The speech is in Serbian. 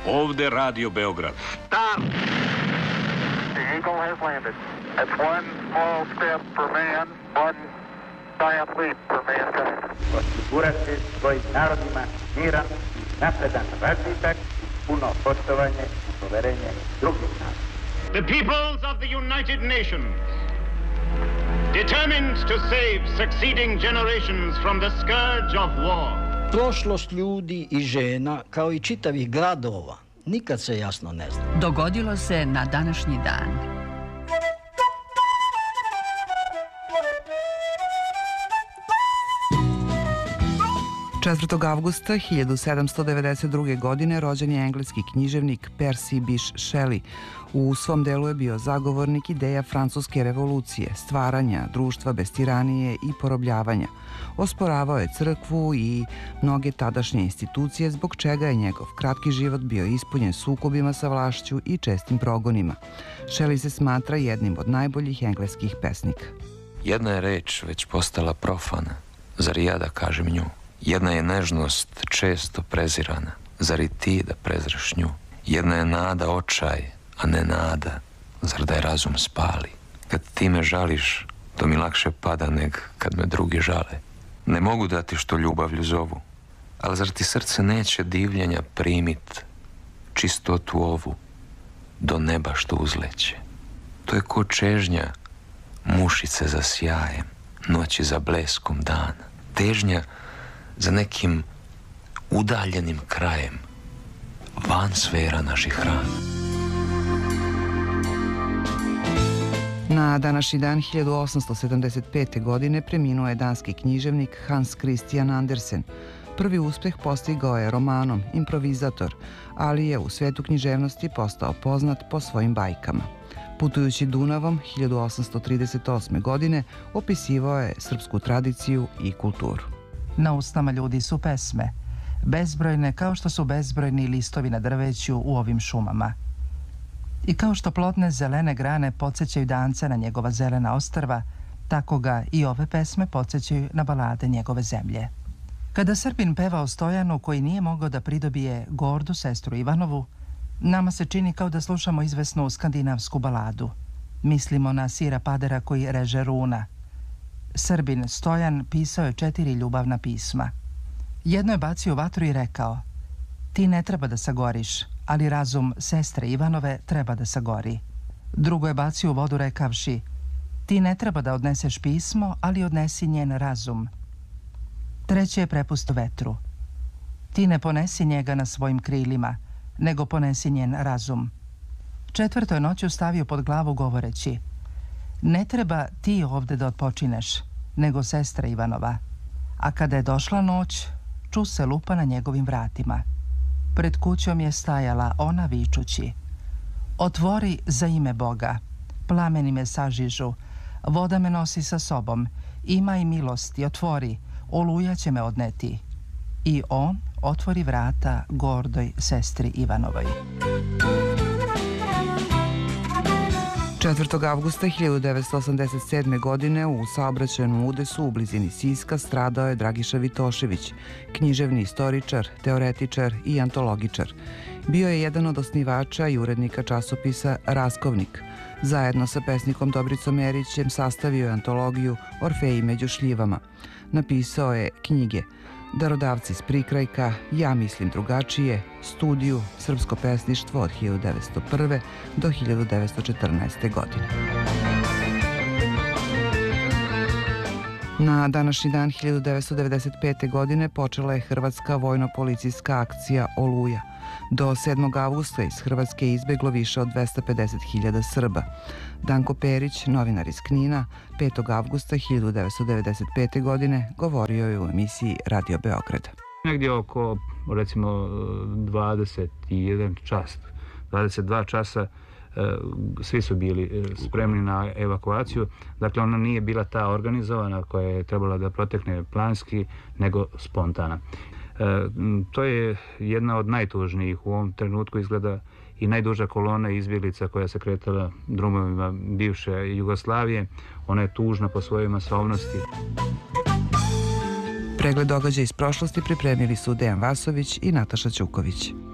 Ovde Radio Beograd. Stop! The Eagle has landed. That's one small step for man, one giant leap for mankind. Osigurati svojim narodima miran, napredan razvitak, puno poštovanje i poverenje drugih naroda. The peoples of the United Nations, determined to save succeeding generations from the scourge of war. Prošlost ljudi i žena, kao i čitavih gradova, nikad se jasno ne zna. Dogodilo se na današnji dan. 4. avgusta 1792. godine rođen je engleski književnik Percy Bysshe Shelley. U svom delu je bio zagovornik ideja francuske revolucije, stvaranja društva bez tiranije i porobljavanja. Osporavao je crkvu i mnoge tadašnje institucije, zbog čega je njegov kratki život bio ispunjen sukobima sa vlašću i čestim progonima. Shelley se smatra jednim od najboljih engleskih pesnika. Jedna je reč već postala profana, zar i ja da kažem nju? Jedna je nežnost često prezirana, zar i ti da prezreš nju? Jedna je nada očaj, a ne nada, zar da je razum spali? Kad ti me žališ, to mi lakše pada neg kad me drugi žale. Ne mogu dati što ljubavlju zovu, ali zar ti srce neće divljenja primit, čistotu ovu, do neba što uzleće? To je ko čežnja, mušice za sjajem, noći za bleskom dana. Težnja za nekim udaljenim krajem, van sfera naših rana. Na današnji dan 1875. godine preminuo je danski književnik Hans Christian Andersen. Prvi uspeh postigao je romanom Improvizator, ali je u svetu književnosti postao poznat po svojim bajkama. Putujući Dunavom 1838. godine opisivao je srpsku tradiciju i kulturu. Na usnama ljudi su pesme, bezbrojne kao što su bezbrojni listovi na drveću u ovim šumama. I kao što plodne zelene grane podsjećaju danca na njegova zelena ostrva, tako ga i ove pesme podsjećaju na balade njegove zemlje. Kada Srbin peva o Stojanu koji nije mogao da pridobije gordu sestru Ivanovu, nama se čini kao da slušamo izvesnu skandinavsku baladu. Mislimo na Sira Padera koji reže runa. Srbin Stojan pisao je 4 ljubavna pisma. Jedno je bacio u vatru i rekao: ti ne treba da sagoriš, ali razum sestre Ivanove treba da sagori. Drugo je bacio u vodu rekavši: ti ne treba da odneseš pismo, ali odnesi njen razum. Treće je prepustio vetru: ti ne ponesi njega na svojim krilima, nego ponesi njen razum. Četvrto je noću stavio pod glavu govoreći: ne treba ti ovde da odpočineš, nego sestra Ivanova. A kada je došla noć, ču se lupa na njegovim vratima. Pred kućom je stajala ona vičući: otvori za ime Boga, plameni me sažižu, voda me nosi sa sobom, imaj milosti, otvori, oluja će me odneti. I on otvori vrata gordoj sestri Ivanovoj. 4. avgusta 1987. godine u saobraćajnom udesu u blizini Siska stradao je Dragiša Vitošević, književni istoričar, teoretičar i antologičar. Bio je jedan od osnivača i urednika časopisa Raskovnik. Zajedno sa pesnikom Dobricom Erićem sastavio je antologiju Orfeji među šljivama. Napisao je knjige Darodavci s prikrajka, Ja mislim drugačije, Studiju, Srpsko pesništvo od 1901. do 1914. godine. Na današnji dan 1995. godine počela je Hrvatska vojno-policijska akcija Oluja. Do 7. avgusta iz Hrvatske je izbeglo više od 250.000 Srba. Danko Perić, novinar iz Knina, 5. avgusta 1995. godine govorio je u emisiji Radio Beograd. Negdje oko, recimo, 21 čas, 22 časa svi su bili spremni na evakuaciju. Dakle, ona nije bila ta organizovana koja je trebala da protekne planski, nego spontana. To je jedna od najtužnijih u ovom trenutku izgleda i najduža kolona izbjeglica koja se kretala drumovima bivše Jugoslavije. Ona je tužna po svojoj masovnosti. Pregled događaja iz prošlosti pripremili su Dejan Vasović i Nataša Ćuković.